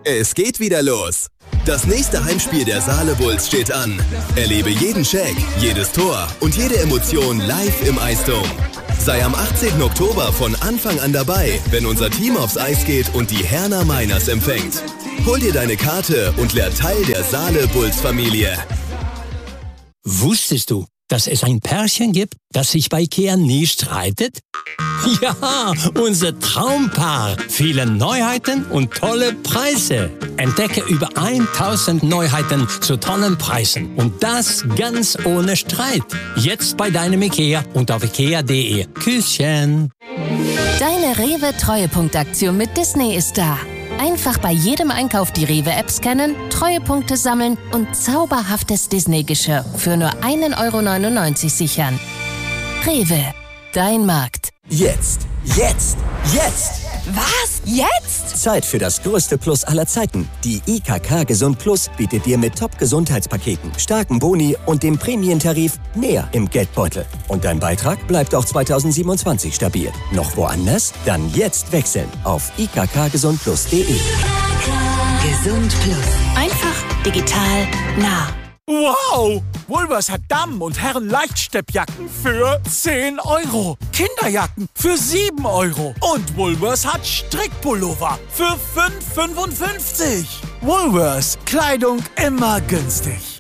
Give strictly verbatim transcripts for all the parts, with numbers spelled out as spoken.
Es geht wieder los. Das nächste Heimspiel der Saale Bulls steht an. Erlebe jeden Check, jedes Tor und jede Emotion live im Eisdom. Sei am achtzehnten Oktober von Anfang an dabei, wenn unser Team aufs Eis geht und die Herner Miners empfängt. Hol dir deine Karte und werd Teil der Saale Bulls Familie. Wusstest du, dass es ein Pärchen gibt, das sich bei Ikea nie streitet? Ja, unser Traumpaar. Viele Neuheiten und tolle Preise. Entdecke über tausend Neuheiten zu tollen Preisen. Und das ganz ohne Streit. Jetzt bei deinem Ikea und auf ikea punkt de. Küsschen. Deine Rewe-Treuepunktaktion mit Disney ist da. Einfach bei jedem Einkauf die Rewe-App scannen, Treuepunkte sammeln und zauberhaftes Disney-Geschirr für nur ein Euro neunundneunzig sichern. Rewe, dein Markt. Jetzt, jetzt, jetzt! Was? Jetzt? Zeit für das größte Plus aller Zeiten. Die I K K Gesund Plus bietet dir mit Top-Gesundheitspaketen, starken Boni und dem Prämientarif mehr im Geldbeutel. Und dein Beitrag bleibt auch zweitausendsiebenundzwanzig stabil. Noch woanders? Dann jetzt wechseln auf i k k gesund plus punkt de. Gesund Plus. Einfach, digital, nah. Wow! Woolworths hat Damen- und Herren-Leichtsteppjacken für zehn Euro. Kinderjacken für sieben Euro. Und Woolworths hat Strickpullover für fünf fünfundfünfzig. Woolworths. Kleidung immer günstig.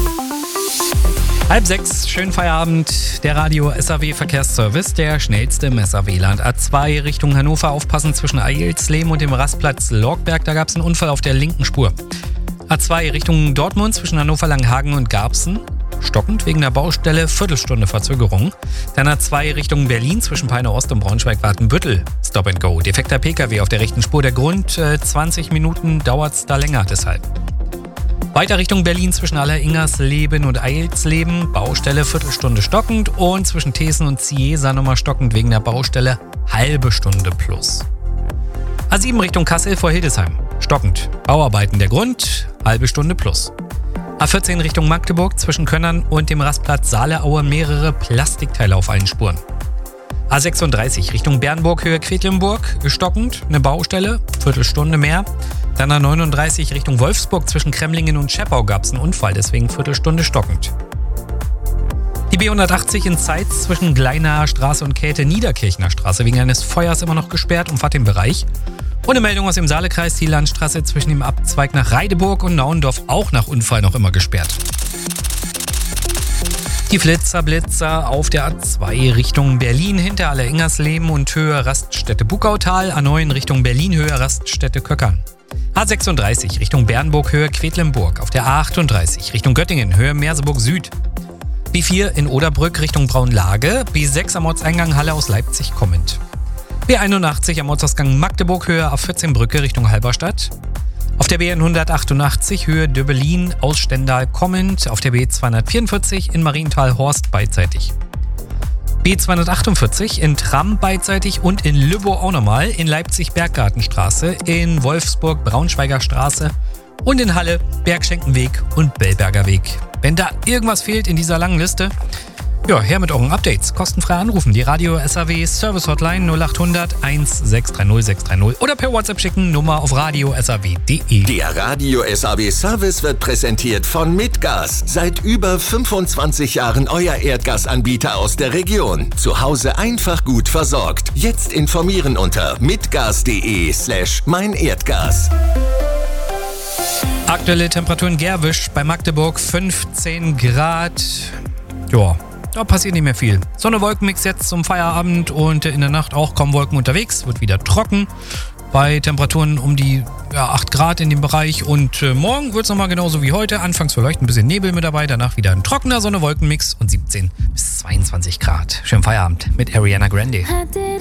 Halb sechs, schönen Feierabend. Der Radio S A W Verkehrsservice, der schnellste im S A W-Land. A zwei Richtung Hannover, aufpassen zwischen Eilsleben und dem Rastplatz Lorgberg. Da gab es einen Unfall auf der linken Spur. A zwei Richtung Dortmund zwischen Hannover-Langenhagen und Garbsen. Stockend wegen der Baustelle, Viertelstunde Verzögerung. Dann A zwei Richtung Berlin zwischen Peine Ost und Braunschweig-Watenbüttel. Stop and go. Defekter P K W auf der rechten Spur. Der Grund, äh, zwanzig Minuten dauert's da länger deshalb. Weiter Richtung Berlin zwischen Alleringersleben und Eilsleben. Baustelle, Viertelstunde stockend. Und zwischen Thesen und Ciesa nochmal stockend wegen der Baustelle. Halbe Stunde plus. A sieben Richtung Kassel vor Hildesheim. Stockend. Bauarbeiten der Grund, halbe Stunde plus. A vierzehn Richtung Magdeburg zwischen Könnern und dem Rastplatz Saaleaue mehrere Plastikteile auf allen Spuren. A sechsunddreißig Richtung Bernburg Höhe Quedlinburg, stockend, eine Baustelle, Viertelstunde mehr. Dann A neununddreißig Richtung Wolfsburg zwischen Kremlingen und Scheppau gab es einen Unfall, deswegen Viertelstunde stockend. Die B hundertachtzig in Zeitz zwischen Gleinaer Straße und Käthe-Niederkirchner Straße wegen eines Feuers immer noch gesperrt, umfahrt den Bereich. Und eine Meldung aus dem Saalekreis, die Landstraße zwischen dem Abzweig nach Reideburg und Nauendorf auch nach Unfall noch immer gesperrt. Die Flitzer, Blitzer auf der A zwei Richtung Berlin hinter Alleringersleben und Höhe Raststätte Buckautal, A neun Richtung Berlin Höhe Raststätte Köckern. A sechsunddreißig Richtung Bernburg Höhe Quedlinburg, auf der A achtunddreißig Richtung Göttingen Höhe Merseburg Süd. B vier in Oderbrück Richtung Braunlage, B sechs am Ortseingang Halle aus Leipzig kommend. B einundachtzig am Ortsausgang Magdeburg Höhe A vierzehn Brücke Richtung Halberstadt. Auf der B hundertachtundachtzig Höhe Döbelin aus Stendal kommend. Auf der B zweihundertvierundvierzig in Marienthal Horst beidseitig. B zweihundertachtundvierzig in Tram beidseitig und in Lübbow auch nochmal. In Leipzig Berggartenstraße, in Wolfsburg Braunschweiger Straße und in Halle Bergschenkenweg und Bellberger Weg. Wenn da irgendwas fehlt in dieser langen Liste, ja, her mit euren Updates. Kostenfrei anrufen. Die Radio S A W Service Hotline null achthundert sechshundert dreißig sechshundert oder per WhatsApp schicken, Nummer auf radio s a w punkt de. Der Radio S A W Service wird präsentiert von Mitgas. Seit über fünfundzwanzig Jahren euer Erdgasanbieter aus der Region. Zu Hause einfach gut versorgt. Jetzt informieren unter mitgas punkt de slash mein Erdgas. Aktuelle Temperatur in Gerwisch bei Magdeburg fünfzehn Grad. Ja, da passiert nicht mehr viel. Sonne-Wolkenmix jetzt zum Feierabend und in der Nacht auch kaum Wolken unterwegs. Wird wieder trocken bei Temperaturen um die ja, acht Grad in dem Bereich. Und äh, morgen wird es nochmal genauso wie heute. Anfangs vielleicht ein bisschen Nebel mit dabei, danach wieder ein trockener Sonne-Wolkenmix und siebzehn bis zweiundzwanzig Grad. Schönen Feierabend mit Ariana Grande.